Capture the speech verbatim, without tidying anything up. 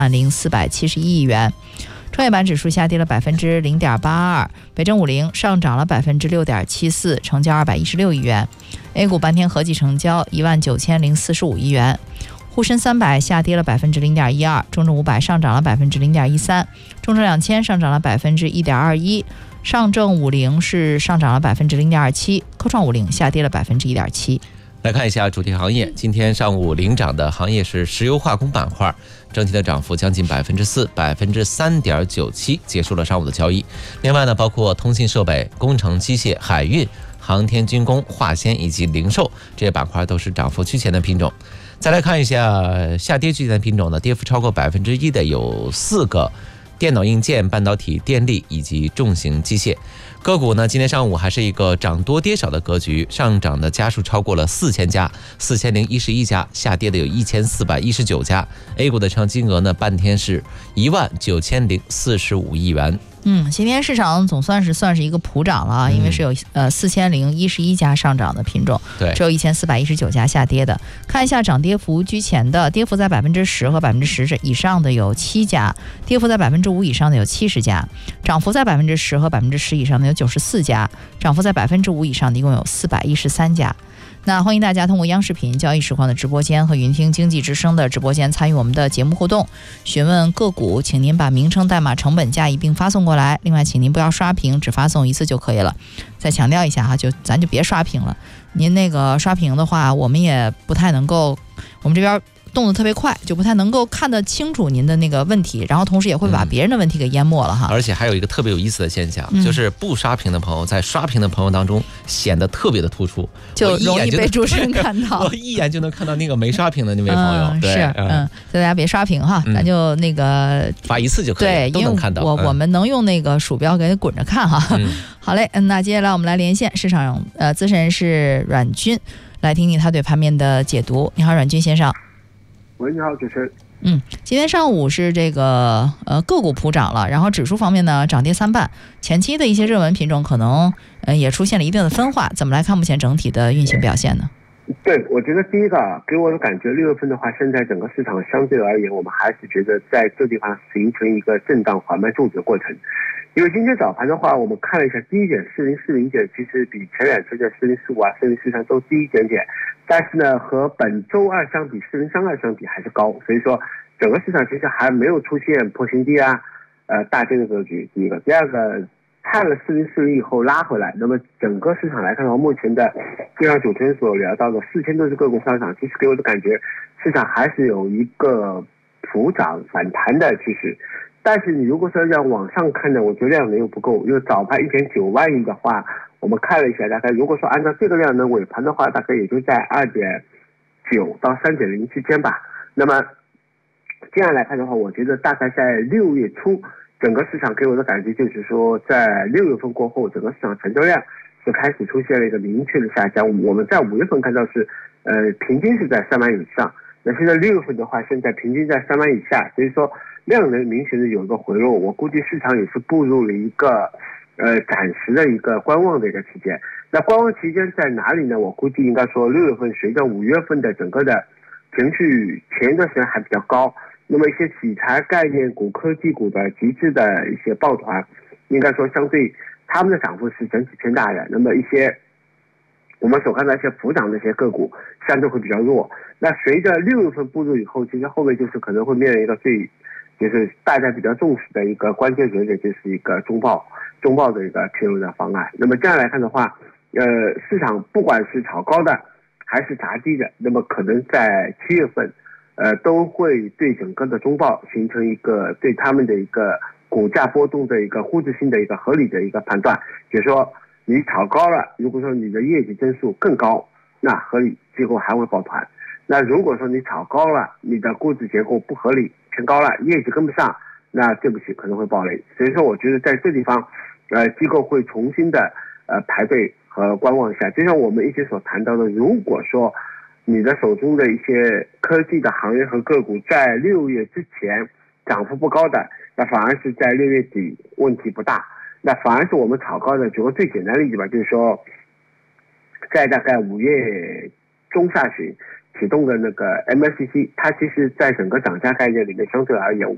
零四百七十一亿元。创业板指数下跌了百分之零点八二，北证五零上涨了百分之六点七四，成交二百一十六亿元。A 股半天合计成交一万九千零四十五亿元。沪深三百下跌了百分之零点一二，中证五百上涨了百分之零点一三，中证两千上涨了百分之一点二一，上证五零是上涨了百分之零点二七，科创五零下跌了百分之一点七。 来看一下主题行业，今天上午领涨的行业是石油化工板块，整体的涨幅将近百分之四，百分之三点九七，结束了上午的交易。另外呢，包括通信设备、工程机械、海运、航天军工、化纤以及零售这些板块都是涨幅居前的品种。再来看一下下跌居前的品种呢，跌幅超过百分之一的有四个。电脑硬件、半导体、电力以及重型机械个股呢，今天上午还是一个涨多跌少的格局，上涨的家数超过了四千家，四千零一十一家，下跌的有一千四百一十九家。A 股的成交金额呢，半天是一万九千零四十五亿元。 嗯，今天市场总算是算是一个普涨了啊，因为是有呃四千零一十一家上涨的品种， 对， 只有一千四百一十九家下跌的。看一下涨跌幅居前的，跌幅在百分之十和百分之十以上的有七家，跌幅在百分之五以上的有七十家，涨幅在百分之十和百分之十以上的有九十四家，涨幅在百分之五以上的一共有四百一十三家。那欢迎大家通过央视频交易实况的直播间和云听经济之声的直播间参与我们的节目互动，询问个股，请您把名称、代码、成本价一并发送过来。另外，请您不要刷屏，只发送一次就可以了。再强调一下哈，就咱就别刷屏了。您那个刷屏的话，我们也不太能够，我们这边动得特别快，就不太能够看得清楚您的那个问题，然后同时也会把别人的问题给淹没了哈。 嗯、而且还有一个特别有意思的现象， 嗯、 就是不刷屏的朋友在刷屏的朋友当中显得特别的突出， 就容易被主持人看到。 我一眼就能看到那个没刷屏的那位朋友。 嗯、 对， 是，嗯，所以大家别刷屏哈，嗯、咱就那个发一次就可以， 对， 都能看到。 因为我、嗯、我们能用那个鼠标给滚着看哈。嗯、好嘞，嗯，那接下来我们来连线市场呃资深人士阮军，来听听他对盘面的解读。你好，阮军先生。 喂，你好，主持人。 嗯，今天上午是这个呃个股普涨了，然后指数方面呢涨跌三半，前期的一些热门品种可能呃也出现了一定的分化，怎么来看目前整体的运行表现呢？ 对，我觉得第一个给我的感觉，六月份的话，现在整个市场相对而言，我们还是觉得在这地方形成一个震荡缓慢筑底的过程。因为今天早盘的话，我们看了一下，低点四零四零点，其实比前两天的四零四五啊、四零四三都低一点点，但是呢，和本周二相比，四零三二相比还是高，所以说整个市场其实还没有出现破新低啊、呃大跌的格局。第一个，第二个，看了四零四零以后拉回来，那么整个市场来看的话，目前的就像主持人所聊到的四千多只个股上涨，其实给我的感觉，市场还是有一个普涨反弹的趋势。但是你如果说要往上看呢，我觉得量能又不够，因为早盘一点九万亿的话，我们看了一下，大概如果说按照这个量能尾盘的话，大概也就在二点九到三点零之间吧。那么这样来看的话，我觉得大概在六月初，整个市场给我的感觉就是说，在六月份过后，整个市场成交量是开始出现了一个明确的下降。我们在五月份看到是，呃，平均是在三万以上，那现在六月份的话，现在平均在三万以下，所以说量能明显的有一个回落。我估计市场也是步入了一个呃暂时的一个观望的一个期间。那观望期间在哪里呢？我估计应该说六月份随着五月份的整个的情绪前一段时间还比较高，那么一些题材概念股、科技股的极致的一些抱团，应该说相对他们的涨幅是整体偏大的。那么一些我们所看到一些普涨的一些个股相对会比较弱。那随着六月份步入以后，其实后面就是可能会面临一个最就是大家比较重视的一个关键节点，就是一个中报中报的一个披露的方案。那么这样来看的话，呃，市场不管是炒高的还是砸低的，那么可能在七月份，呃，都会对整个的中报形成一个对他们的一个股价波动的一个估值性的一个合理的一个判断。就是说，你炒高了，如果说你的业绩增速更高，那合理，最后还会抱团。那如果说你炒高了，你的估值结构不合理，偏高了，业绩跟不上，那对不起，可能会暴雷。所以说，我觉得在这地方，呃，机构会重新的呃排队和观望一下。就像我们一直所谈到的，如果说你的手中的一些科技的行业和个股在六月之前涨幅不高的，那反而是在六月底问题不大。那反而是我们炒高的，举个最简单的例子吧，就是说，在大概五月中下旬启动的那个 M A C C， 它其实在整个涨价概念里面相对而言，